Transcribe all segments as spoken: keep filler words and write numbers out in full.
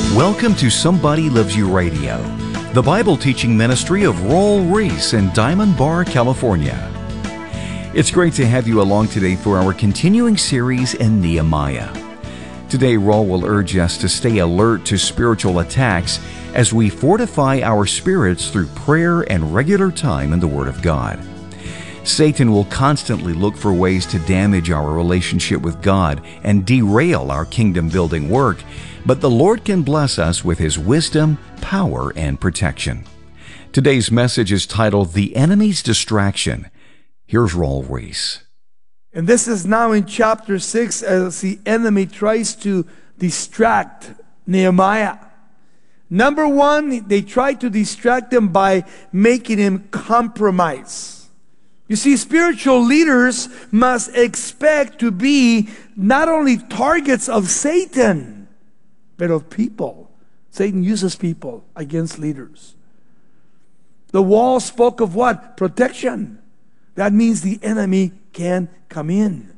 Welcome to Somebody Loves You Radio, the Bible teaching ministry of Raul Ries in Diamond Bar, California. It's great to have you along today for our continuing series in Nehemiah. Today, Raul will urge us to stay alert to spiritual attacks as we fortify our spirits through prayer and regular time in the Word of God. Satan will constantly look for ways to damage our relationship with God and derail our kingdom-building work, but the Lord can bless us with His wisdom, power, and protection. Today's message is titled, The Enemy's Distraction. Here's Raul Ries. And this is now in chapter six as the enemy tries to distract Nehemiah. Number one, they try to distract him by making him compromise. You see, spiritual leaders must expect to be not only targets of Satan, but of people. Satan uses people against leaders. The wall spoke of what? Protection. That means the enemy can come in.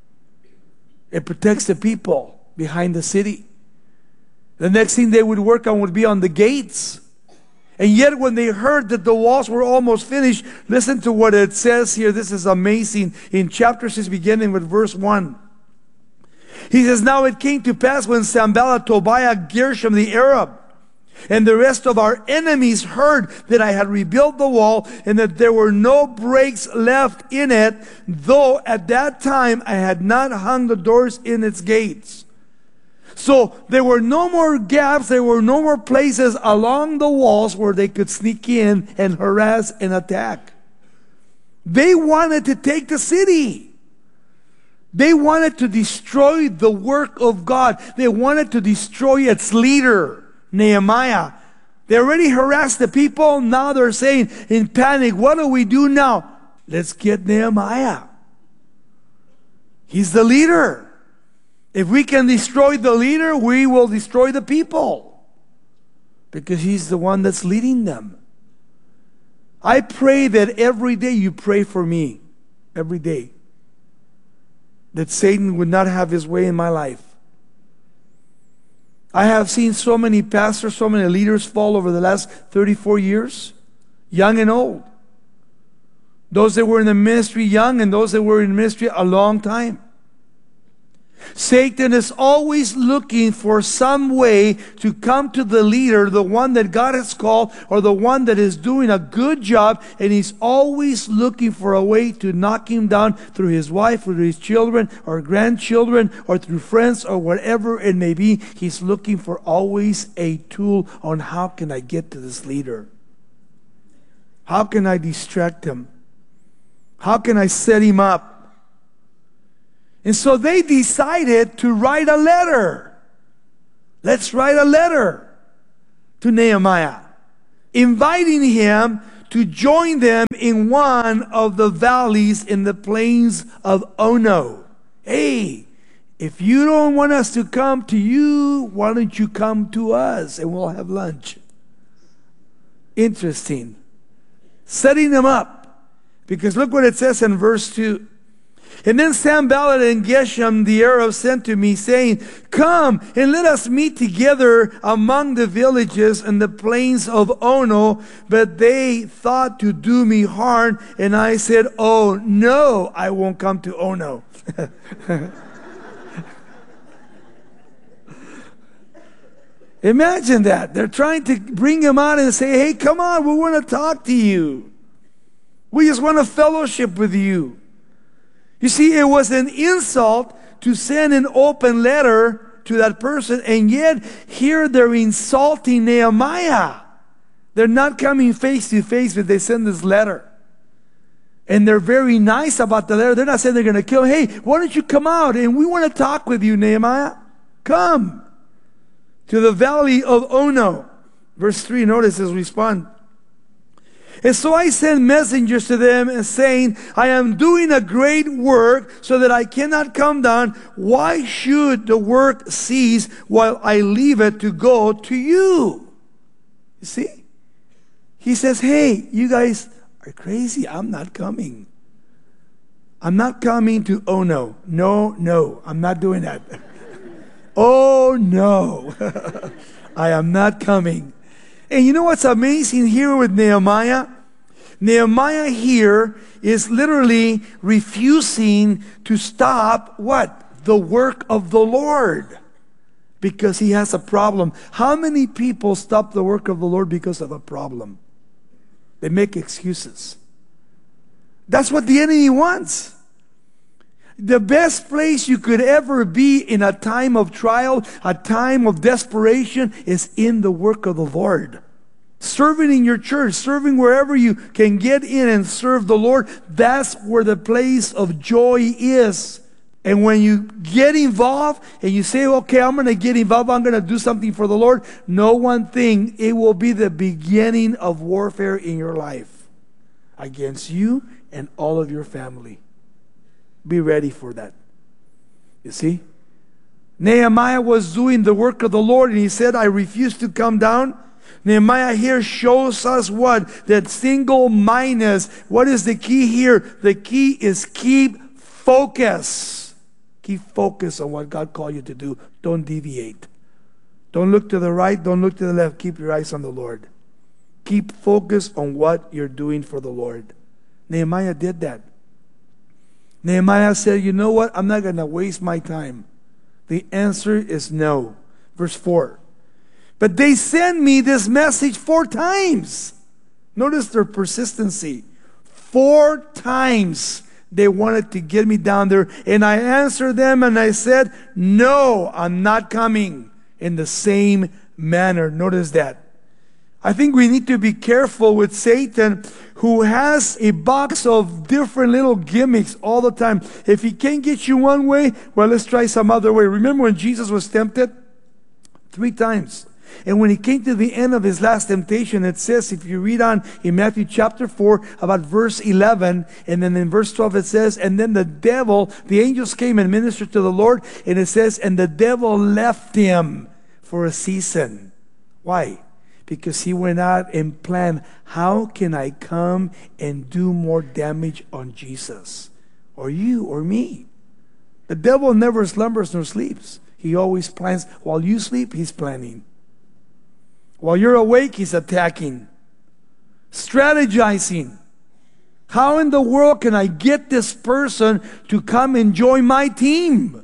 It protects the people behind the city. The next thing they would work on would be on the gates. And yet when they heard that the walls were almost finished, listen to what it says here. This is amazing. In chapter six, beginning with verse one. He says, Now it came to pass when Sanballat, Tobiah, Gershom the Arab, and the rest of our enemies heard that I had rebuilt the wall and that there were no breaks left in it, though at that time I had not hung the doors in its gates. So there were no more gaps, there were no more places along the walls where they could sneak in and harass and attack. They wanted to take the city. They wanted to destroy the work of God. They wanted to destroy its leader, Nehemiah. They already harassed the people. Now they're saying in panic, what do we do now? Let's get Nehemiah. He's the leader. If we can destroy the leader, we will destroy the people. Because he's the one that's leading them. I pray that every day you pray for me. Every day. That Satan would not have his way in my life. I have seen so many pastors, so many leaders fall over the last thirty-four years, young and old. Those that were in the ministry young and those that were in ministry a long time. Satan is always looking for some way to come to the leader, the one that God has called, or the one that is doing a good job, and he's always looking for a way to knock him down through his wife, through his children, or grandchildren, or through friends, or whatever it may be. He's looking for always a tool on how can I get to this leader? How can I distract him? How can I set him up? And so they decided to write a letter. Let's write a letter to Nehemiah, inviting him to join them in one of the valleys in the plains of Ono. Hey, if you don't want us to come to you, why don't you come to us and we'll have lunch? Interesting. Setting them up. Because look what it says in verse two. And then Sanballat and Geshem the Arab sent to me, saying, Come and let us meet together among the villages and the plains of Ono. But they thought to do me harm, and I said, Oh, no, I won't come to Ono. Imagine that. They're trying to bring him out and say, Hey, come on, we want to talk to you. We just want to fellowship with you. You see, it was an insult to send an open letter to that person, and yet here they're insulting Nehemiah. They're not coming face to face, but they send this letter. And they're very nice about the letter. They're not saying they're going to kill him. Hey, why don't you come out and we want to talk with you, Nehemiah. Come to the valley of Ono. Verse three, notice his response. And so I sent messengers to them and saying, I am doing a great work so that I cannot come down. Why should the work cease while I leave it to go to you? You see? He says, hey, you guys are crazy. I'm not coming. I'm not coming to Ono. No, no, I'm not doing that. Oh no, I am not coming. And you know what's amazing here with Nehemiah? Nehemiah here is literally refusing to stop what? The work of the Lord. Because he has a problem. How many people stop the work of the Lord because of a problem? They make excuses. That's what the enemy wants. The best place you could ever be in a time of trial, a time of desperation, is in the work of the Lord. Serving in your church, serving wherever you can get in and serve the Lord, that's where the place of joy is. And when you get involved and you say, okay, I'm going to get involved, I'm going to do something for the Lord, know one thing, it will be the beginning of warfare in your life against you and all of your family. Be ready for that. You see? Nehemiah was doing the work of the Lord, and he said, I refuse to come down. Nehemiah here shows us what? That single-mindedness. What is the key here? The key is keep focus. Keep focus on what God called you to do. Don't deviate. Don't look to the right. Don't look to the left. Keep your eyes on the Lord. Keep focus on what you're doing for the Lord. Nehemiah did that. Nehemiah said, you know what? I'm not going to waste my time. The answer is no. Verse four. But they sent me this message four times. Notice their persistency. Four times they wanted to get me down there. And I answered them and I said, no, I'm not coming. In the same manner. Notice that. I think we need to be careful with Satan, who has a box of different little gimmicks all the time. If he can't get you one way, well, let's try some other way. Remember when Jesus was tempted? Three times. And when he came to the end of his last temptation, it says, if you read on in Matthew chapter four, about verse eleven, and then in verse twelve it says, and then the devil, the angels came and ministered to the Lord, and it says, and the devil left him for a season. Why? Because he went out and planned, how can I come and do more damage on Jesus? Or you, or me. The devil never slumbers nor sleeps. He always plans. While you sleep, he's planning. While you're awake, he's attacking. Strategizing. How in the world can I get this person to come and join my team?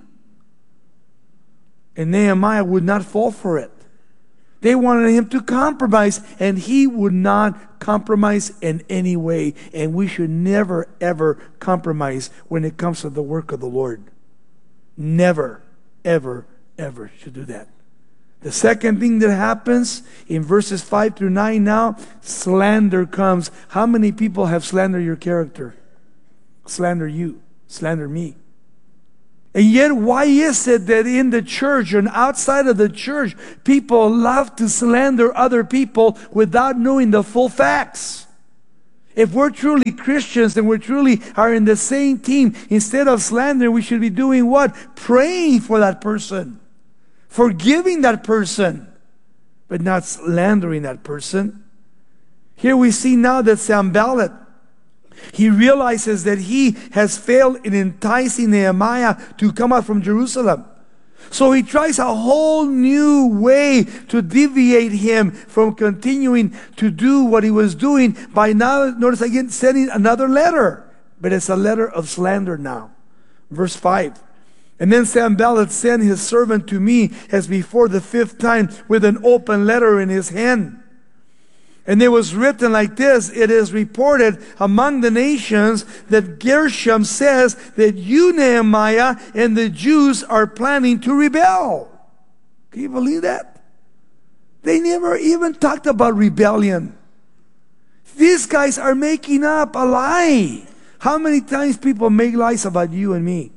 And Nehemiah would not fall for it. They wanted him to compromise, and he would not compromise in any way. And we should never, ever compromise when it comes to the work of the Lord. Never, ever, ever should do that. The second thing that happens in verses five through nine now, slander comes. How many people have slandered your character? Slander you, slander me. And yet, why is it that in the church and outside of the church, people love to slander other people without knowing the full facts? If we're truly Christians and we truly are in the same team, instead of slander, we should be doing what? Praying for that person. Forgiving that person. But not slandering that person. Here we see now that Sanballat, he realizes that he has failed in enticing Nehemiah to come out from Jerusalem. So he tries a whole new way to deviate him from continuing to do what he was doing by now, notice again, sending another letter. But it's a letter of slander now. Verse five. And then Sanballat sent his servant to me as before the fifth time with an open letter in his hand. And it was written like this, it is reported among the nations that Gershom says that you, Nehemiah, and the Jews are planning to rebel. Can you believe that? They never even talked about rebellion. These guys are making up a lie. How many times people make lies about you and me?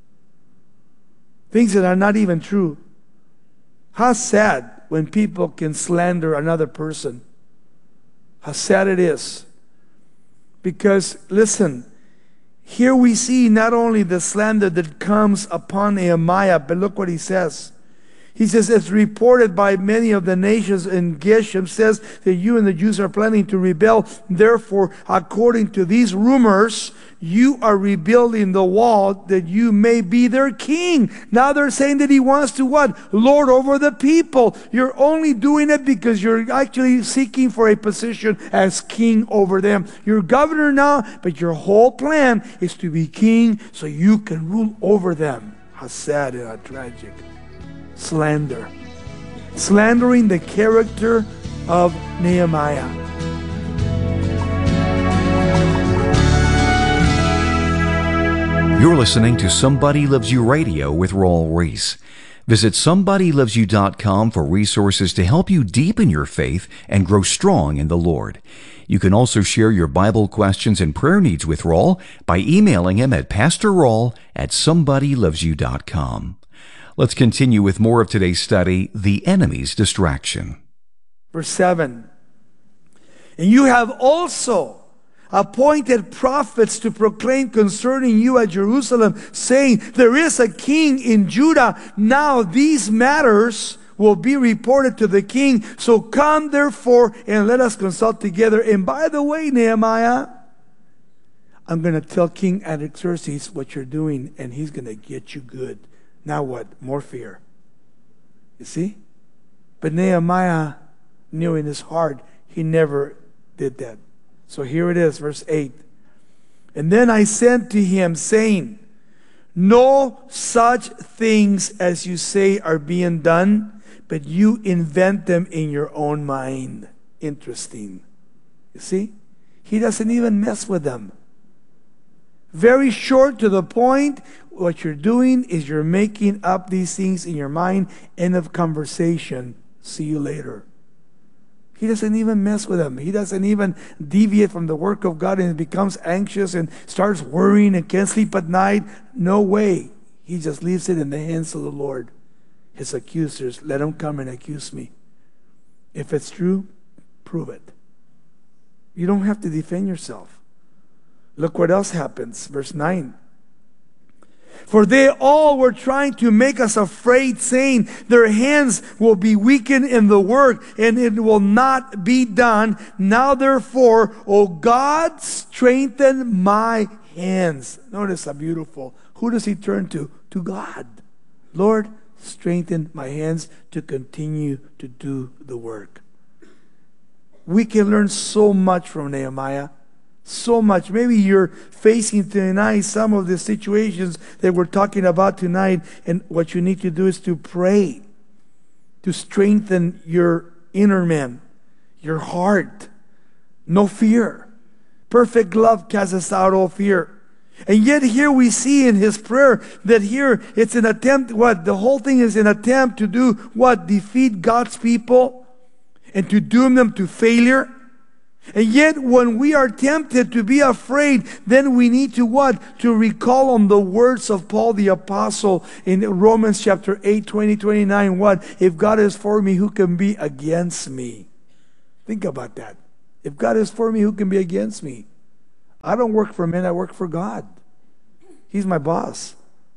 Things that are not even true. How sad when people can slander another person. How sad it is. Because, listen, here we see not only the slander that comes upon Nehemiah, but look what he says. He says, it's reported by many of the nations, and Geshem says that you and the Jews are planning to rebel. Therefore, according to these rumors, you are rebuilding the wall that you may be their king. Now they're saying that he wants to what? Lord over the people. You're only doing it because you're actually seeking for a position as king over them. You're governor now, but your whole plan is to be king so you can rule over them. How sad and how tragic. Slander. Slandering the character of Nehemiah. You're listening to Somebody Loves You Radio with Raul Ries. Visit somebody loves you dot com for resources to help you deepen your faith and grow strong in the Lord. You can also share your Bible questions and prayer needs with Raul by emailing him at pastor raul at somebody loves you dot com. Let's continue with more of today's study, The Enemy's Distraction. Verse seven. And you have also appointed prophets to proclaim concerning you at Jerusalem, saying, there is a king in Judah. Now these matters will be reported to the king. So come therefore and let us consult together. And by the way, Nehemiah, I'm going to tell King Artaxerxes what you're doing, and he's going to get you good. Now what? More fear. You see? But Nehemiah knew in his heart he never did that. So here it is, verse eight. And then I sent to him, saying, no such things as you say are being done, but you invent them in your own mind. Interesting. You see? He doesn't even mess with them. Very short to the point. What you're doing is you're making up these things in your mind. End of conversation. See you later. He doesn't even mess with them. He doesn't even deviate from the work of God and becomes anxious and starts worrying and can't sleep at night. No way. He just leaves it in the hands of the Lord. His accusers, let them come and accuse me. If it's true, prove it. You don't have to defend yourself. Look what else happens. Verse nine. For they all were trying to make us afraid, saying, their hands will be weakened in the work, and it will not be done. Now therefore, O God, strengthen my hands. Notice how beautiful. Who does he turn to? To God. Lord, strengthen my hands to continue to do the work. We can learn so much from Nehemiah. So much. Maybe you're facing tonight some of the situations that we're talking about tonight, and what you need to do is to pray, to strengthen your inner man, your heart. No fear. Perfect love casts out all fear. And yet here we see in his prayer that here it's an attempt, what? The whole thing is an attempt to do what? Defeat God's people and to doom them to failure. And yet when we are tempted to be afraid, then we need to what? To recall on the words of Paul the Apostle in Romans chapter eight, twenty, twenty-nine. What? If God is for me, who can be against me? Think about that. If God is for me, who can be against me? I don't work for men, I work for God. He's my boss.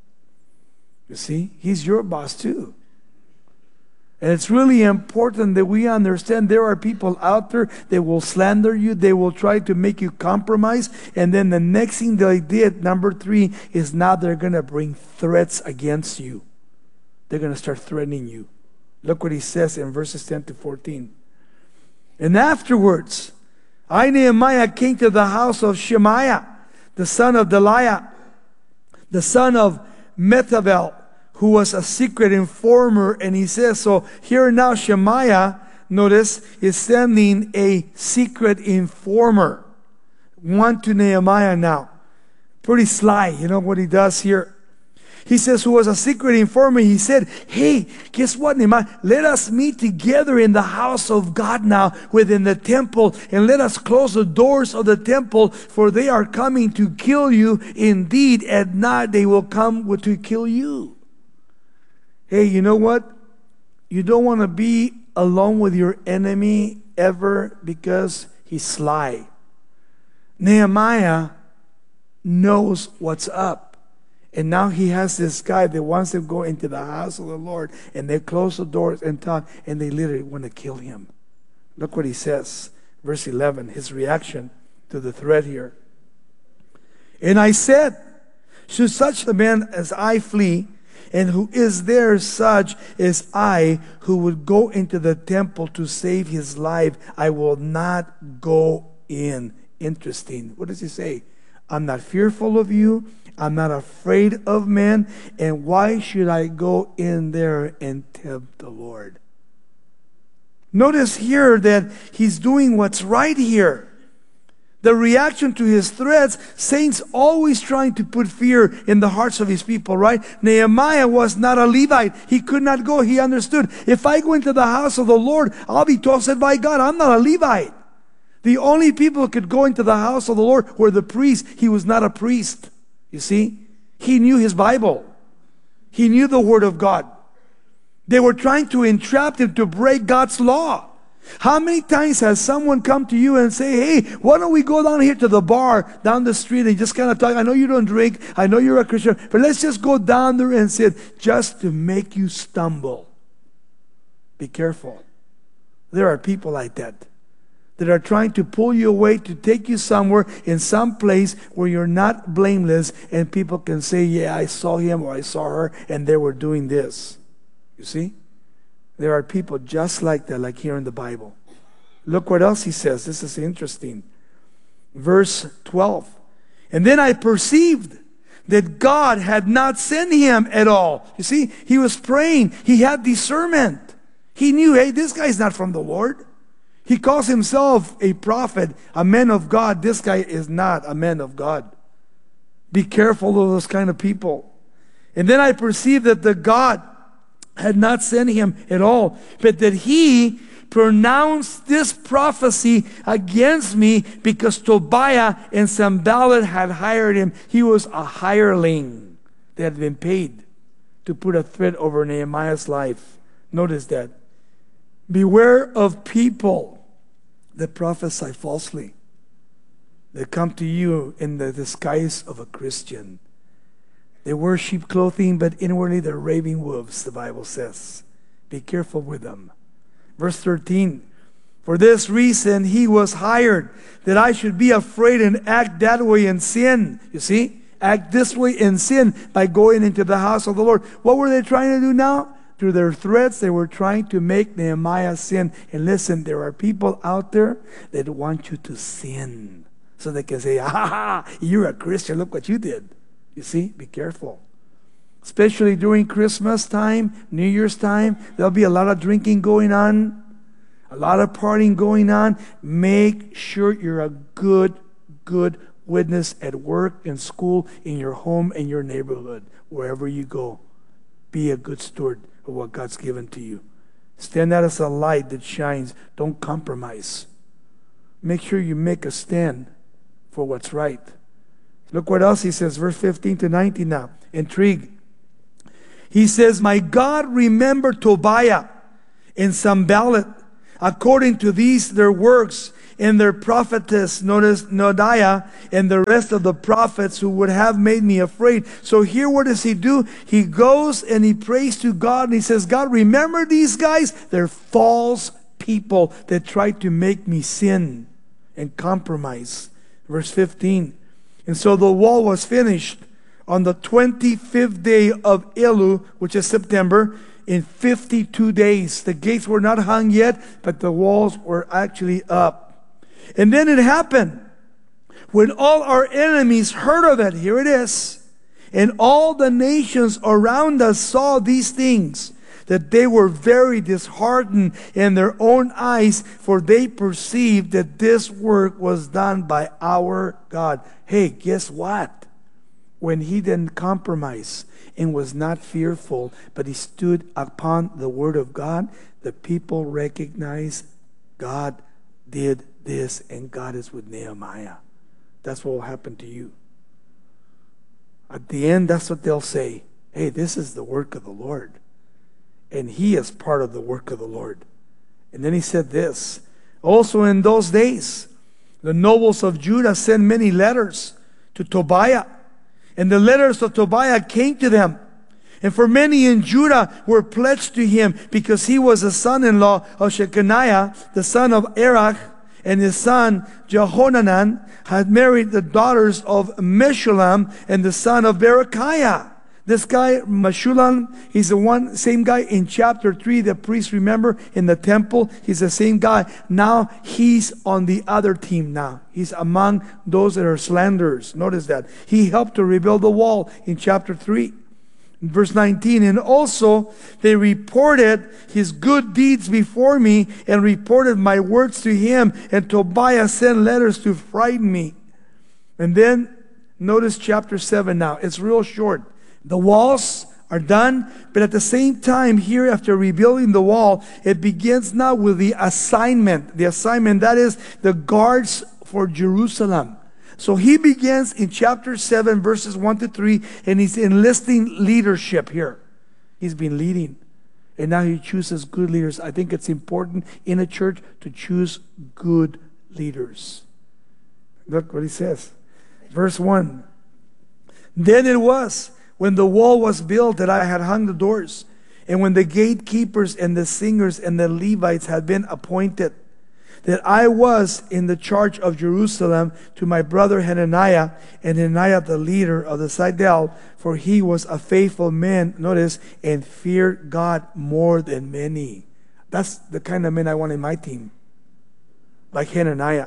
You see? He's your boss too. And it's really important that we understand there are people out there that will slander you. They will try to make you compromise. And then the next thing they did, number three, is now they're going to bring threats against you. They're going to start threatening you. Look what he says in verses ten to fourteen. And afterwards, I, Nehemiah, came to the house of Shemaiah, the son of Delaiah, the son of Methavel, who was a secret informer. And he says, so here now Shemaiah, notice, is sending a secret informer. One to Nehemiah now. Pretty sly, you know what he does here. He says, who was a secret informer, he said, hey, guess what, Nehemiah? Let us meet together in the house of God now, within the temple, and let us close the doors of the temple, for they are coming to kill you. Indeed, at night they will come to kill you. Hey, you know what? You don't want to be alone with your enemy ever, because he's sly. Nehemiah knows what's up. And now he has this guy that wants to go into the house of the Lord, and they close the doors and talk, and they literally want to kill him. Look what he says, verse eleven, his reaction to the threat here. And I said, should such a man as I flee, and who is there such as I, who would go into the temple to save his life, I will not go in. Interesting. What does he say? I'm not fearful of you. I'm not afraid of men. And why should I go in there and tempt the Lord? Notice here that he's doing what's right here. The reaction to his threats, Satan's always trying to put fear in the hearts of his people, right? Nehemiah was not a Levite. He could not go. He understood. If I go into the house of the Lord, I'll be tossed by God. I'm not a Levite. The only people who could go into the house of the Lord were the priests. He was not a priest. You see? He knew his Bible. He knew the Word of God. They were trying to entrap him to break God's law. How many times has someone come to you and say, hey, why don't we go down here to the bar down the street and just kind of talk? I know you don't drink. I know you're a Christian. But let's just go down there and sit just to make you stumble. Be careful. There are people like that that are trying to pull you away to take you somewhere in some place where you're not blameless and people can say, yeah, I saw him or I saw her and they were doing this. You see? There are people just like that, like here in the Bible. Look what else he says. This is interesting. Verse twelve. And then I perceived that God had not sent him at all. You see, he was praying. He had discernment. He knew, hey, this guy's not from the Lord. He calls himself a prophet, a man of God. This guy is not a man of God. Be careful of those kind of people. And then I perceived that the God had not sent him at all, but that he pronounced this prophecy against me because Tobiah and Sanballat had hired him. He was a hireling that had been paid to put a threat over Nehemiah's life. Notice that. Beware of people that prophesy falsely, that come to you in the disguise of a Christian. They wear sheep clothing, but inwardly they're raving wolves, the Bible says. Be careful with them. Verse thirteen, for this reason he was hired, that I should be afraid and act that way in sin. You see? Act this way in sin by going into the house of the Lord. What were they trying to do now? Through their threats, they were trying to make Nehemiah sin. And listen, there are people out there that want you to sin. So they can say, ha ha, you're a Christian, look what you did. You see, be careful. Especially during Christmas time, New Year's time, there'll be a lot of drinking going on, a lot of partying going on. Make sure you're a good, good witness at work, in school, in your home, in your neighborhood, wherever you go. Be a good steward of what God's given to you. Stand out as a light that shines. Don't compromise. Make sure you make a stand for what's right. Look what else he says, verse fifteen to nineteen now. Intrigue. He says, my God, remember Tobiah and Sanballat, according to these their works, and their prophetess, notice Noadiah, and the rest of the prophets who would have made me afraid. So here what does he do? He goes and he prays to God, and he says, God, remember these guys? They're false people that tried to make me sin and compromise. Verse fifteen. And so the wall was finished on the twenty-fifth day of Elul, which is September, in fifty-two days. The gates were not hung yet, but the walls were actually up. And then it happened when all our enemies heard of it. Here it is. And all the nations around us saw these things, that they were very disheartened in their own eyes, for they perceived that this work was done by our God. Hey, guess what? When he didn't compromise and was not fearful, but he stood upon the word of God, the people recognized God did this, and God is with Nehemiah. That's what will happen to you. At the end, that's what they'll say. Hey, this is the work of the Lord. And he is part of the work of the Lord. And then he said this, also in those days, the nobles of Judah sent many letters to Tobiah And the letters of Tobiah came to them. And for many in Judah were pledged to him, because he was a son-in-law of Shechaniah, the son of Erach, and his son Jehohanan had married the daughters of Meshullam and the son of Berechiah. This guy, Meshullam, he's the one, same guy in chapter three, the priest, remember, in the temple. He's the same guy. Now he's on the other team now. He's among those that are slanderers. Notice that. He helped to rebuild the wall in chapter three. Verse nineteen, and also they reported his good deeds before me and reported my words to him, and Tobiah sent letters to frighten me. And then notice chapter seven now. It's real short. The walls are done, but at the same time here, after rebuilding the wall, it begins now with the assignment. The assignment, that is the guards for Jerusalem. So he begins in chapter seven, verses one to three, and he's enlisting leadership here. He's been leading, and now he chooses good leaders. I think it's important in a church to choose good leaders. Look what he says. Verse one. Then it was, when the wall was built, that I had hung the doors, and when the gatekeepers and the singers and the Levites had been appointed, that I was in the charge of Jerusalem to my brother Hananiah, and Hananiah the leader of the Sidel, for he was a faithful man, notice, and feared God more than many. That's the kind of men I want in my team, like Hananiah.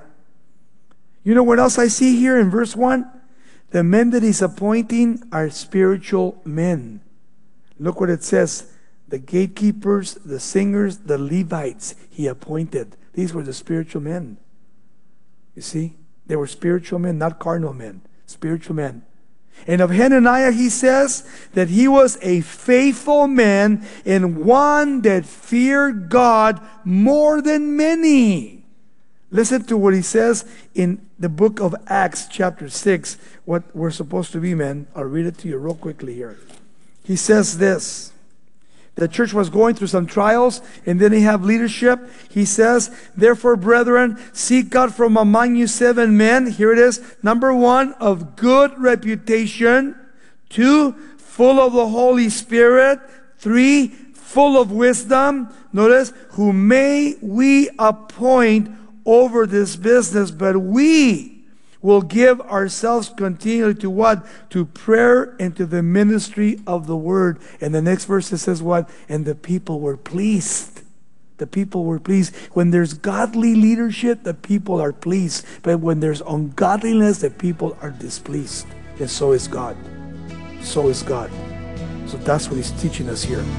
You know what else I see here in verse one? The men that he's appointing are spiritual men. Look what it says. The gatekeepers, the singers, the Levites he appointed. These were the spiritual men. You see? They were spiritual men, not carnal men. Spiritual men. And of Hananiah he says that he was a faithful man and one that feared God more than many. Listen to what he says in the book of Acts chapter six, what we're supposed to be, men. I'll read it to you real quickly here. He says this. The church was going through some trials, and then they have leadership. He says, therefore, brethren, seek God from among you seven men. Here it is. Number one, of good reputation. Two, full of the Holy Spirit. Three, full of wisdom. Notice, who may we appoint over this business, but we will give ourselves continually to what? To prayer and to the ministry of the word. And the next verse it says what? And the people were pleased. The people were pleased. When there's godly leadership, the people are pleased. But when there's ungodliness, the people are displeased. And so is God. So is God. So that's what he's teaching us here.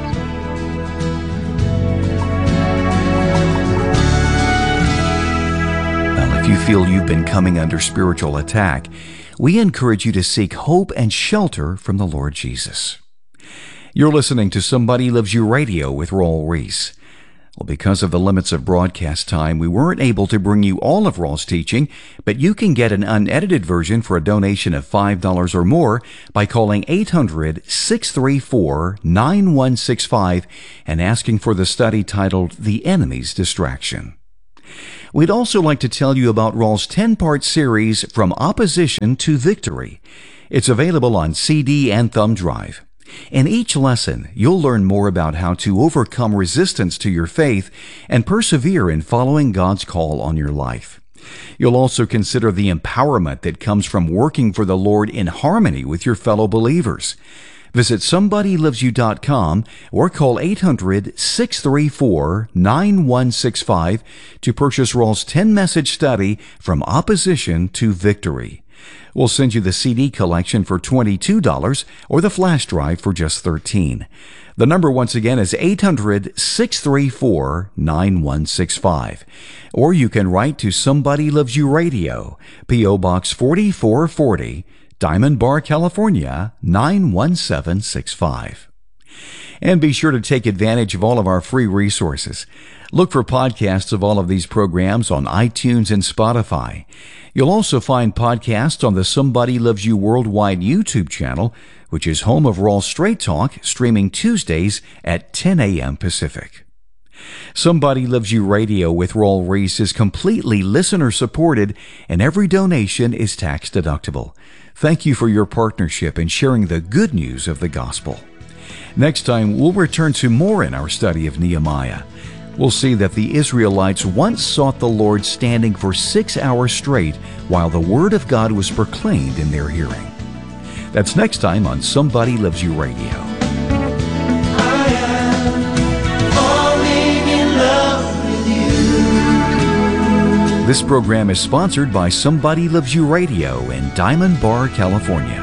If you feel you've been coming under spiritual attack, we encourage you to seek hope and shelter from the Lord Jesus. You're listening to Somebody Loves You Radio with Raul Ries. Well, because of the limits of broadcast time, we weren't able to bring you all of Raul's teaching, but you can get an unedited version for a donation of five dollars or more by calling eight hundred, six three four, nine one six five and asking for the study titled The Enemy's Distraction. We'd also like to tell you about Raul's ten-part series, From Opposition to Victory. It's available on C D and thumb drive. In each lesson, you'll learn more about how to overcome resistance to your faith and persevere in following God's call on your life. You'll also consider the empowerment that comes from working for the Lord in harmony with your fellow believers. Visit somebody loves you dot com or call eight hundred, six three four, nine one six five to purchase Raul's ten-message study, From Opposition to Victory. We'll send you the C D collection for twenty-two dollars or the flash drive for just thirteen dollars. The number once again is eight hundred, six three four, nine one six five. Or you can write to Somebody Loves You Radio, P O Box forty-four forty, Diamond Bar, California, nine one seven six five. And be sure to take advantage of all of our free resources. Look for podcasts of all of these programs on iTunes and Spotify. You'll also find podcasts on the Somebody Loves You Worldwide YouTube channel, which is home of Raw Straight Talk, streaming Tuesdays at ten a.m. Pacific. Somebody Loves You Radio with Raul Ries is completely listener-supported, and every donation is tax-deductible. Thank you for your partnership in sharing the good news of the gospel. Next time, we'll return to more in our study of Nehemiah. We'll see that the Israelites once sought the Lord standing for six hours straight while the Word of God was proclaimed in their hearing. That's next time on Somebody Loves You Radio. I am falling in love with you. This program is sponsored by Somebody Loves You Radio in Diamond Bar, California.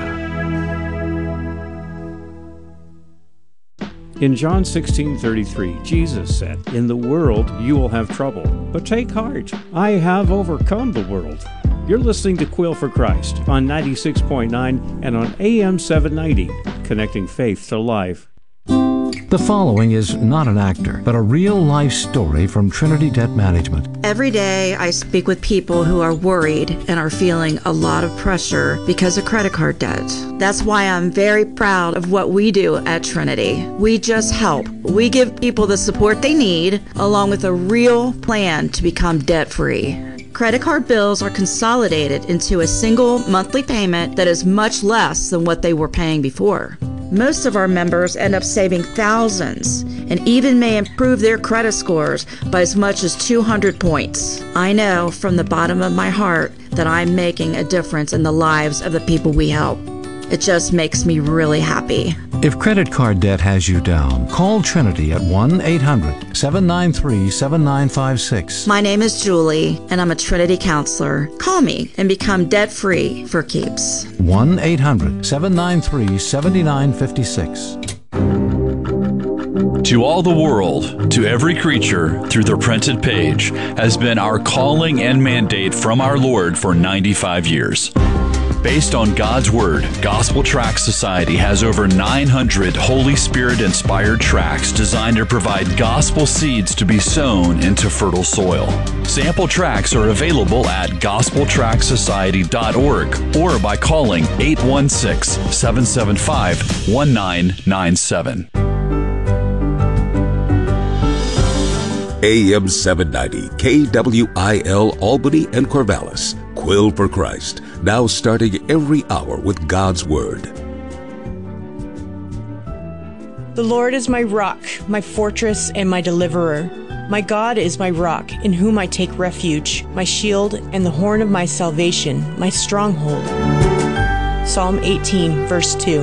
In John sixteen thirty-three, Jesus said, "In the world you will have trouble, but take heart. I have overcome the world." You're listening to Quill for Christ on ninety-six point nine and on A M seven ninety, connecting faith to life. The following is not an actor, but a real-life story from Trinity Debt Management. Every day I speak with people who are worried and are feeling a lot of pressure because of credit card debt. That's why I'm very proud of what we do at Trinity. We just help. We give people the support they need, along with a real plan to become debt-free. Credit card bills are consolidated into a single monthly payment that is much less than what they were paying before. Most of our members end up saving thousands and even may improve their credit scores by as much as two hundred points. I know from the bottom of my heart that I'm making a difference in the lives of the people we help. It just makes me really happy. If credit card debt has you down, call Trinity at one eight hundred seven nine three seven nine five six. My name is Julie, and I'm a Trinity counselor. Call me and become debt-free for keeps. one eight hundred seven nine three seven nine five six. To all the world, to every creature, through the printed page, has been our calling and mandate from our Lord for ninety-five years. Based on God's Word, Gospel Tract Society has over nine hundred Holy Spirit-inspired tracts designed to provide gospel seeds to be sown into fertile soil. Sample tracts are available at gospel tract society dot org or by calling eight one six, seven seven five, one nine nine seven. A M seven ninety, K W I L Albany and Corvallis. Quill for Christ, now starting every hour with God's Word. The Lord is my rock, my fortress, and my deliverer. My God is my rock, in whom I take refuge, my shield and the horn of my salvation, my stronghold. Psalm eighteen, verse two.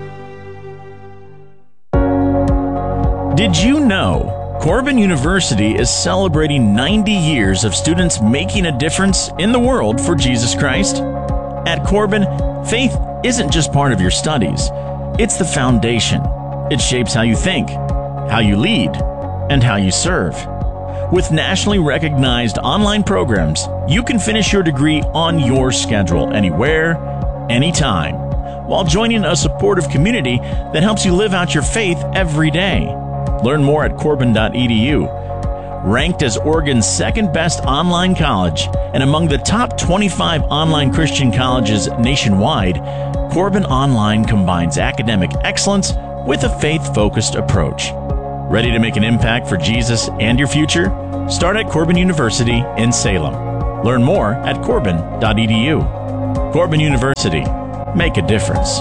Did you know Corbin University is celebrating ninety years of students making a difference in the world for Jesus Christ? At Corbin, faith isn't just part of your studies. It's the foundation. It shapes how you think, how you lead, and how you serve. With nationally recognized online programs, you can finish your degree on your schedule, anywhere, anytime, while joining a supportive community that helps you live out your faith every day. Learn more at corbin dot e d u. Ranked as Oregon's second best online college and among the top twenty-five online Christian colleges nationwide, Corbin Online combines academic excellence with a faith-focused approach. Ready to make an impact for Jesus and your future? Start at Corbin University in Salem. Learn more at corbin dot e d u. Corbin University. Make a difference.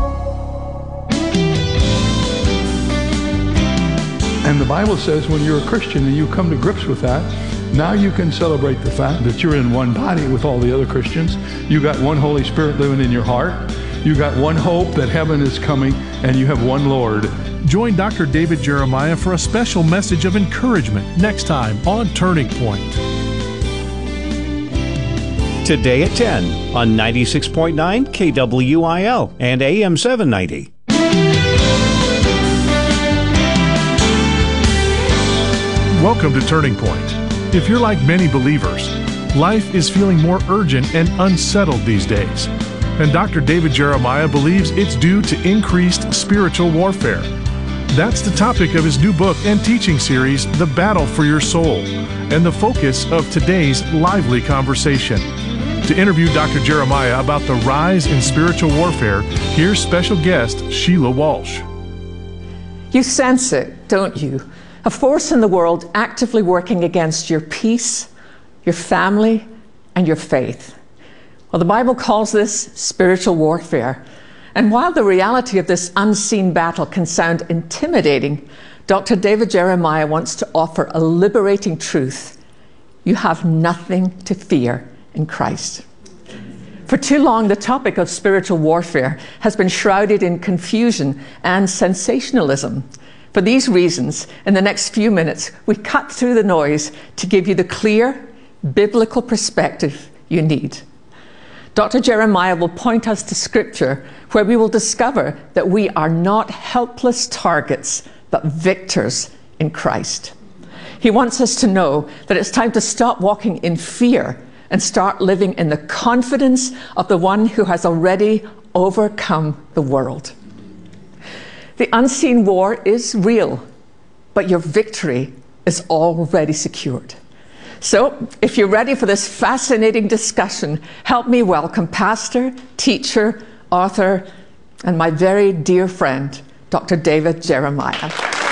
And the Bible says when you're a Christian and you come to grips with that, now you can celebrate the fact that you're in one body with all the other Christians. You got one Holy Spirit living in your heart. You got one hope that heaven is coming, and you have one Lord. Join Doctor David Jeremiah for a special message of encouragement next time on Turning Point. Today at ten on ninety-six point nine K W I L and A M seven ninety. Welcome to Turning Point. If you're like many believers, life is feeling more urgent and unsettled these days. And Doctor David Jeremiah believes it's due to increased spiritual warfare. That's the topic of his new book and teaching series, The Battle for Your Soul, and the focus of today's lively conversation. To interview Doctor Jeremiah about the rise in spiritual warfare, here's special guest Sheila Walsh. You sense it, don't you? a force in the world actively working against your peace, your family, and your faith. Well, the Bible calls this spiritual warfare. And while the reality of this unseen battle can sound intimidating, Doctor David Jeremiah wants to offer a liberating truth. You have nothing to fear in Christ. For too long, the topic of spiritual warfare has been shrouded in confusion and sensationalism. For these reasons, in the next few minutes, we cut through the noise to give you the clear, biblical perspective you need. Doctor Jeremiah will point us to Scripture, where we will discover that we are not helpless targets, but victors in Christ. He wants us to know that it's time to stop walking in fear and start living in the confidence of the one who has already overcome the world. The unseen war is real, but your victory is already secured. So, if you're ready for this fascinating discussion, help me welcome pastor, teacher, author, and my very dear friend, Doctor David Jeremiah.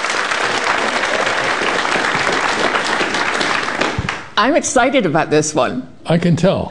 I'm excited about this one. I can tell.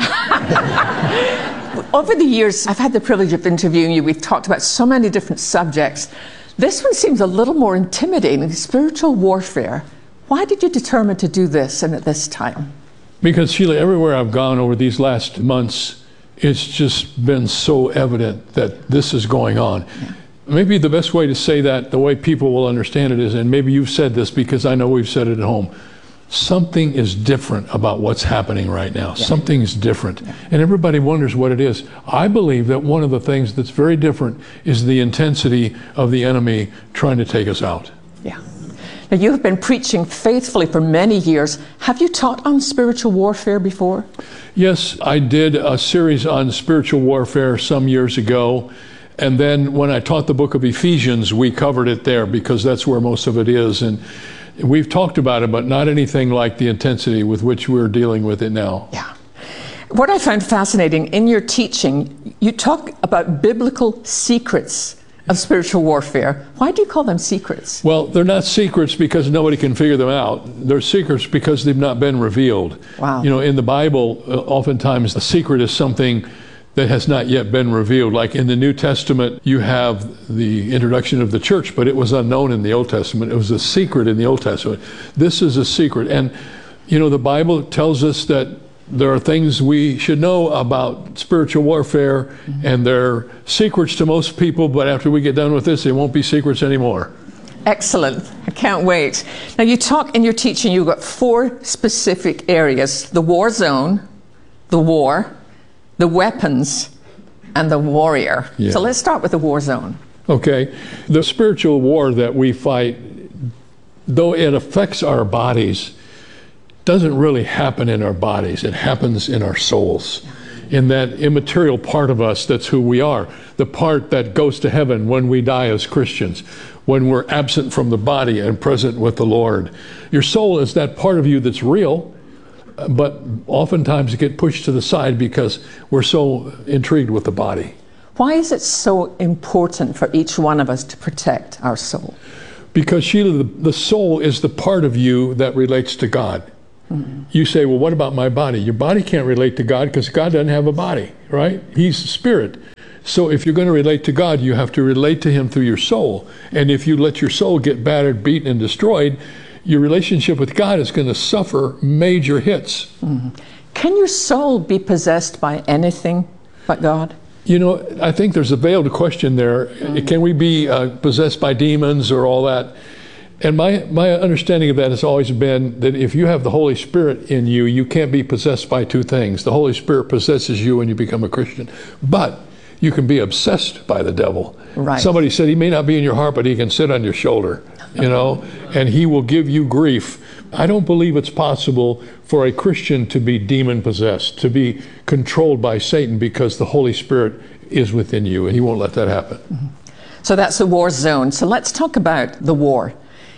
Over the years, I've had the privilege of interviewing you. We've talked about so many different subjects. This one seems a little more intimidating, spiritual warfare. Why did you determine to do this and at this time? Because, Sheila, everywhere I've gone over these last months, it's just been so evident that this is going on. Yeah. Maybe the best way to say that, the way people will understand it is, and maybe you've said this because I know we've said it at home, something is different about what's happening right now. Yeah. Something's different. Yeah. And everybody wonders what it is. I believe that one of the things that's very different is the intensity of the enemy trying to take us out. Yeah. Now, you have been preaching faithfully for many years. Have you taught on spiritual warfare before? Yes, I did a series on spiritual warfare some years ago. And then when I taught the book of Ephesians, we covered it there because that's where most of it is. And we've talked about it, but not anything like the intensity with which we're dealing with it now. Yeah. What I found fascinating in your teaching, you talk about biblical secrets of spiritual warfare. Why do you call them secrets? Well, they're not secrets because nobody can figure them out. They're secrets because they've not been revealed. Wow. You know, in the Bible, uh, oftentimes a secret is something that has not yet been revealed. Like in the New Testament, you have the introduction of the church, but it was unknown in the Old Testament. It was a secret in the Old Testament. This is a secret. And, you know, the Bible tells us that there are things we should know about spiritual warfare, mm-hmm. and they're secrets to most people, but after we get done with this, they won't be secrets anymore. Excellent. I can't wait. Now, you talk in your teaching, you've got four specific areas: the war zone, the war, the weapons, and the warrior. Yeah. So let's start with the war zone. Okay. The spiritual war that we fight, though it affects our bodies, doesn't really happen in our bodies. It happens in our souls, in that immaterial part of us that's who we are, the part that goes to heaven when we die as Christians, when we're absent from the body and present with the Lord. Your soul is that part of you that's real, but oftentimes it gets pushed to the side because we're so intrigued with the body. Why is it so important for each one of us to protect our soul? Because, Sheila, the, the soul is the part of you that relates to God. Mm-hmm. You say, well, what about my body? Your body can't relate to God because God doesn't have a body, right? He's a spirit. So if you're going to relate to God, you have to relate to Him through your soul. And if you let your soul get battered, beaten, and destroyed, your relationship with God is going to suffer major hits. Mm-hmm. Can your soul be possessed by anything but God? You know, I think there's a veiled question there. Mm-hmm. Can we be uh, possessed by demons or all that? And my, my understanding of that has always been that if you have the Holy Spirit in you, you can't be possessed by two things. The Holy Spirit possesses you when you become a Christian, but you can be obsessed by the devil. Right. Somebody said he may not be in your heart, but he can sit on your shoulder, you know, and he will give you grief. I don't believe it's possible for a Christian to be demon possessed, to be controlled by Satan, because the Holy Spirit is within you and he won't let that happen. Mm-hmm. So that's the war zone. So let's talk about the war.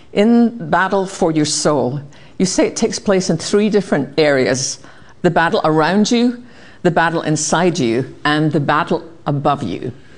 In battle for your soul, you say it takes place in three different areas: the battle around you, the battle inside you, and the battle above you.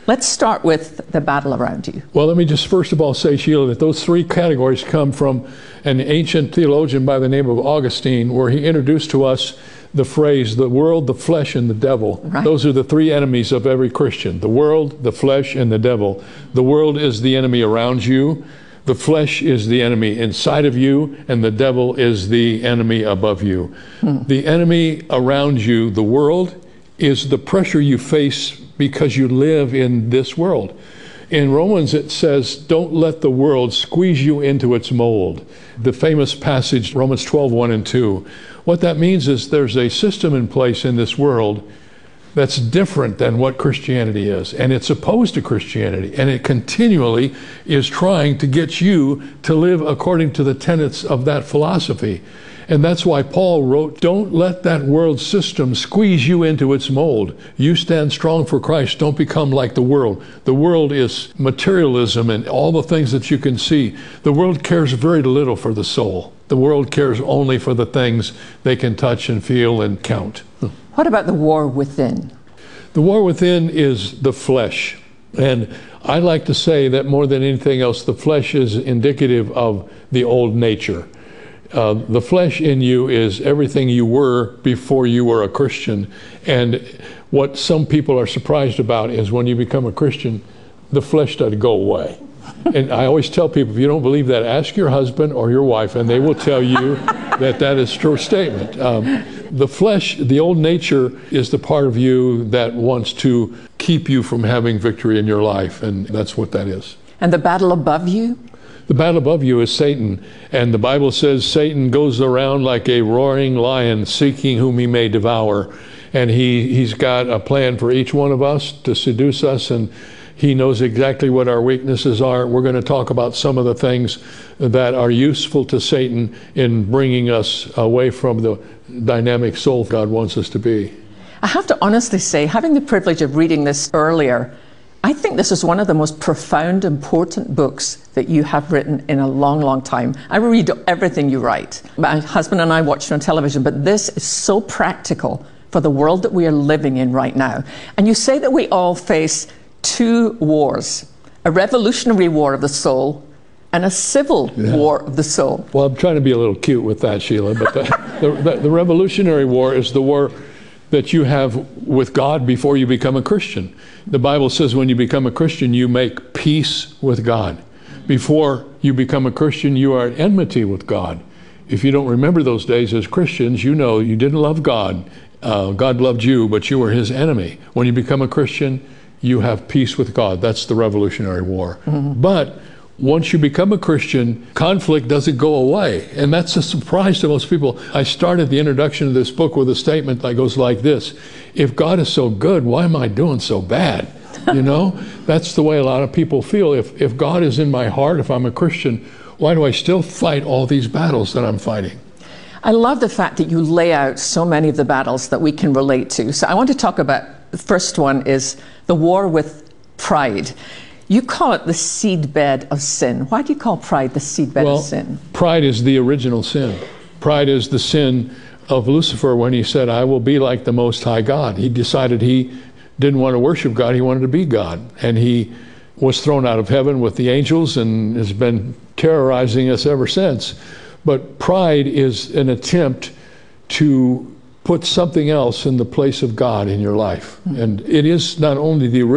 Let's start with the battle around you. Well, let me just first of all say, Sheila, that those three categories come from an ancient theologian by the name of Augustine, where he introduced to us the phrase, the world, the flesh, and the devil. Right. Those are the three enemies of every Christian. The world, the flesh, and the devil. The world is the enemy around you. The flesh is the enemy inside of you, and the devil is the enemy above you. Hmm. The enemy around you, the world, is the pressure you face because you live in this world. In Romans it says, don't let the world squeeze you into its mold. The famous passage, Romans twelve, one and two. What that means is there's a system in place in this world that's different than what Christianity is, and it's opposed to Christianity, and it continually is trying to get you to live according to the tenets of that philosophy. And that's why Paul wrote, don't let that world system squeeze you into its mold. You stand strong for Christ. Don't become like the world. The world is materialism and all the things that you can see. The world cares very little for the soul. The world cares only for the things they can touch and feel and count. What about the war within? The war within is the flesh. And I like to say that more than anything else, the flesh is indicative of the old nature. Uh, the flesh in you is everything you were before you were a Christian. And what some people are surprised about is when you become a Christian, the flesh doesn't go away. And I always tell people, if you don't believe that, ask your husband or your wife, and they will tell you that that is a true statement. Um, the flesh, the old nature, is the part of you that wants to keep you from having victory in your life, and that's what that is. And the battle above you? The battle above you is Satan, and the Bible says Satan goes around like a roaring lion seeking whom he may devour, and he, he's got a plan for each one of us to seduce us, and he knows exactly what our weaknesses are. We're going to talk about some of the things that are useful to Satan in bringing us away from the dynamic soul God wants us to be. I have to honestly say, having the privilege of reading this earlier, I think this is one of the most profound, important books that you have written in a long, long time. I read everything you write. My husband and I watch it on television, but this is so practical for the world that we are living in right now. And you say that we all face two wars, a revolutionary war of the soul and a civil yeah. war of the soul. Well, I'm trying to be a little cute with that, Sheila, but the, the, the, the revolutionary war is the war that you have with God before you become a Christian. The Bible says when you become a Christian, you make peace with God. Before you become a Christian, you are at enmity with God. If you don't remember those days as Christians, you know you didn't love God. Uh, God loved you, but you were his enemy. When you become a Christian, you have peace with God. That's the Revolutionary War. Mm-hmm. But once you become a Christian, conflict doesn't go away. And that's a surprise to most people. I started the introduction of this book with a statement that goes like this: if God is so good, why am I doing so bad? You know, that's the way a lot of people feel. If, if God is in my heart, if I'm a Christian, why do I still fight all these battles that I'm fighting? I love the fact that you lay out so many of the battles that we can relate to. So I want to talk about, the first one is the war with pride. You call it the seedbed of sin. Why do you call pride the seedbed well, of sin? Pride is the original sin. Pride is the sin of Lucifer when he said, I will be like the Most High God. He decided he didn't want to worship God, he wanted to be God. And he was thrown out of heaven with the angels and has been terrorizing us ever since. But pride is an attempt to put something else in the place of God in your life. And it is not only the original